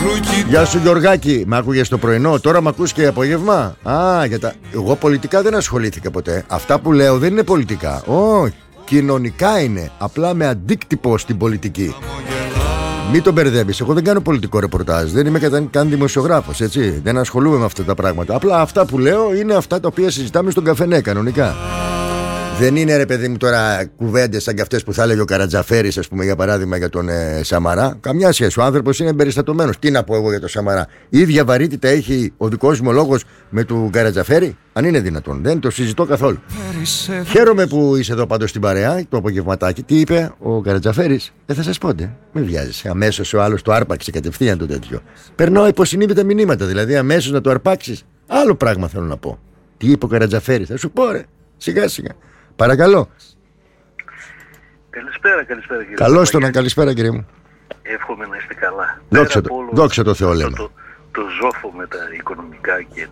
Γεια σου Γιωργάκη, μ' άκουγες το πρωινό, τώρα μ' ακούς και απόγευμα. Εγώ πολιτικά δεν ασχολήθηκα ποτέ. Αυτά που λέω δεν είναι πολιτικά. Όχι, κοινωνικά είναι. Απλά με αντίκτυπο στην πολιτική. Μην τον μπερδεύεις. Εγώ δεν κάνω πολιτικό ρεπορτάζ. Δεν είμαι καν δημοσιογράφος, έτσι. Δεν ασχολούμαι με αυτά τα πράγματα. Απλά αυτά που λέω είναι αυτά τα οποία συζητάμε στον καφενέ κανονικά. Δεν είναι, ρε παιδί μου, τώρα κουβέντες σαν και αυτές που θα έλεγε ο Καρατζαφέρης, ας πούμε, για παράδειγμα, για τον Σαμαρά. Καμιά σχέση. Ο άνθρωπος είναι εμπεριστατωμένος. Τι να πω εγώ για τον Σαμαρά. Η ίδια βαρύτητα έχει ο δικός μου λόγος με του Καρατζαφέρη. Αν είναι δυνατόν. Δεν το συζητώ καθόλου. Χαίρομαι που είσαι εδώ πάντως στην παρέα, το απογευματάκι. Τι είπε ο Καρατζαφέρης? Δεν θα σας πω, με βιάζεσαι. Αμέσως ο άλλος το άρπαξε κατευθείαν το τέτοιο. Περνάω υποσυνείδητα μηνύματα. Δηλαδή αμέσως να το αρπάξεις. Άλλο πράγμα θέλω να πω. Τι είπε ο Καρατζαφέρης? Θα σου πω, ρε. Σιγά σιγά. Παρακαλώ. Καλησπέρα κύριε. Καλώς το να καλησπέρα κύριε μου. Εύχομαι να είστε καλά. Δόξα τω Θεώ λέμε. Το ζόφο με τα οικονομικά και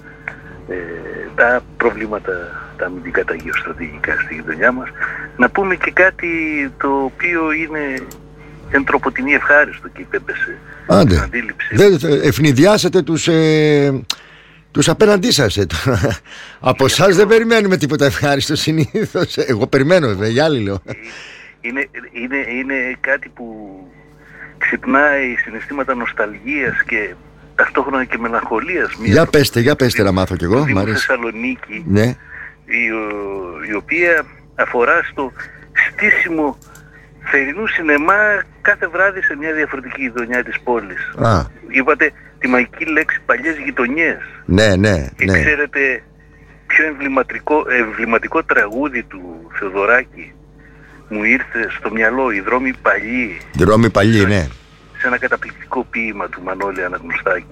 τα προβλήματα τα αμυντικά, τα γεωστρατηγικά στη γειτονιά μας, να πούμε και κάτι το οποίο είναι εν τροποτινή ευχάριστο και υπέπεσε στην αντίληψη. Δεν ευνηδιάσετε τους απέναντί σας. Από εσάς δεν περιμένουμε τίποτα ευχάριστο συνήθως. Εγώ περιμένω βέβαια, για άλλοι λέω. Είναι κάτι που ξυπνάει συναισθήματα νοσταλγίας και ταυτόχρονα και μελαγχολίας. Για πέστε να μάθω κι εγώ. Στη Θεσσαλονίκη, ναι. η οποία αφορά στο στήσιμο θερινού σινεμά κάθε βράδυ σε μια διαφορετική γειτονιά της πόλης. Είπατε τη μαγική λέξη παλιές γειτονιές. Ναι. Και ξέρετε ποιο εμβληματικό τραγούδι του Θεοδωράκη μου ήρθε στο μυαλό? Οι δρόμοι παλιοί. Δρόμοι παλιοί, ναι. Σε ένα καταπληκτικό ποίημα του Μανώλη Αναγνωστάκη.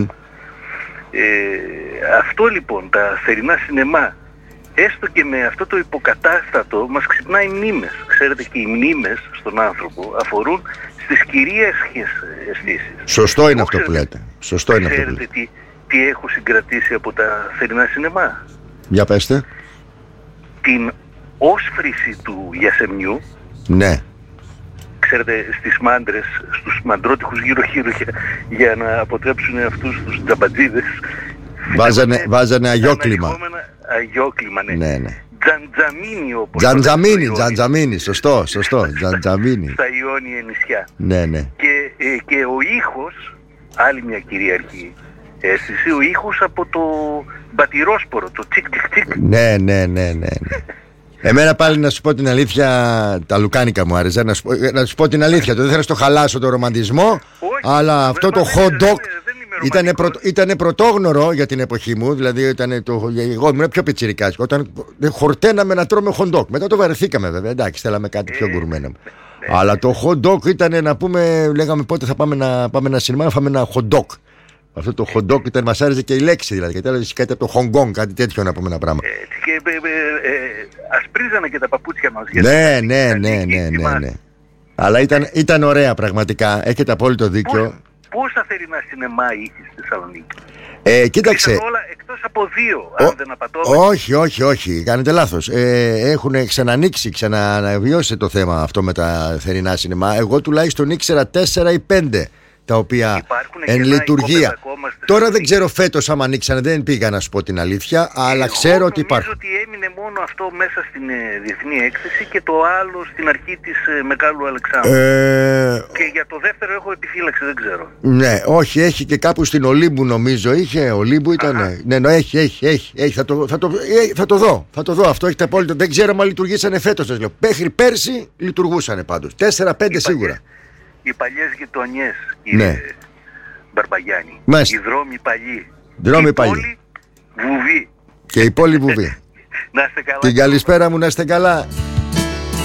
Αυτό λοιπόν, τα θερινά σινεμά, έστω και με αυτό το υποκατάστατο, μας ξυπνάει μνήμες. Ξέρετε, και οι μνήμες στον άνθρωπο αφορούν στις κυρίαρχες αισθήσεις. Σωστό είναι αυτό που λέτε. Ξέρετε τι έχω συγκρατήσει από τα θερινά σινεμά? Για πέστε. Την όσφρηση του Γιασεμιού. Ναι. Ξέρετε, στις μάντρες, στους μαντρότυχους γύρω-γύρω για να αποτρέψουν αυτούς τους τζαμπατζίδες. Βάζανε αγιόκλιμα. Αγιόκλιμα, ναι. Τζαντζαμίνι, όπως Τζαντζαμίνι, σωστό, Τζαντζαμίνι. Στα Ιόνια νησιά. Ναι. Και ο ήχος, άλλη μια κυρίαρχη αίσθηση, ο ήχος από το μπατηρόσπορο, το τσικ τσικ τσικ. Ναι. Εμένα πάλι, να σου πω την αλήθεια, τα λουκάνικα μου άρεσε. Να σου πω την αλήθεια, δεν θέλω να στο χαλάσω το ρομαντισμό. Όχι, αλλά αυτό το hot dog ήταν πρωτόγνωρο για την εποχή μου. Δηλαδή εγώ ήμουν πιο πιτσιρικάς. Όταν χορταίναμε να τρώμε hot dog. Μετά το βαρεθήκαμε βέβαια. Εντάξει, θέλαμε κάτι πιο γκουρμένο. Αλλά το hot dog ήταν, να πούμε, λέγαμε πότε θα πάμε ένα σινεμά να φάμε ένα hot dog. Αυτό το hot dog ήταν, μας άρεσε και η λέξη δηλαδή. Γιατί έλεγε κάτι από το Hong Kong, κάτι τέτοιο, να πούμε ένα πράγμα. Και ασπρίζανε και τα παπούτσια μας. Ναι. Αλλά ήταν ωραία πραγματικά. Έχετε απόλυτο δίκιο. Πόσα θερινά σινεμά είχε στη Θεσσαλονίκη? Κοίταξε. Όλα εκτός από 2, αν δεν απατώ. Όχι, κάνετε λάθος. Έχουν ξαναβιώσει το θέμα αυτό με τα θερινά σινεμά. Εγώ τουλάχιστον ήξερα 4 ή 5 τα οποία εν λειτουργία. Τώρα δεν ξέρω φέτος άμα ανοίξανε, δεν πήγα να σου πω την αλήθεια, αλλά ξέρω ότι υπάρχουν. Νομίζω ότι έμεινε μόνο αυτό μέσα στην διεθνή έκθεση και το άλλο στην αρχή της Μεγάλου Αλεξάνδρου. Και για το δεύτερο έχω επιφύλαξη, δεν ξέρω. Ναι, όχι, έχει και κάπου στην Ολύμπου νομίζω είχε. Ολύμπου ήταν. Ναι, έχει. Θα το δω. Αυτό έχετε απόλυτο. Δεν ξέρω αν λειτουργήσανε φέτος, σας λέω. Μέχρι πέρσι λειτουργούσανε πάντως. 4-5 σίγουρα. Οι παλιές γειτονιές, κύριε Μπαρμπαγιάννη. Οι δρόμοι παλιοί. Και η πόλη Βουβή. Να είστε καλά. Την καλησπέρα μου, να είστε καλά.